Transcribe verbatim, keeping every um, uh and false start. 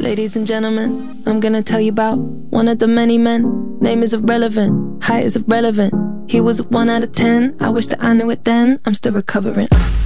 Ladies and gentlemen, I'm gonna tell you about one of the many men. Name is irrelevant, height is irrelevant. He was a one out of ten, I wish that I knew it then. I'm still recovering.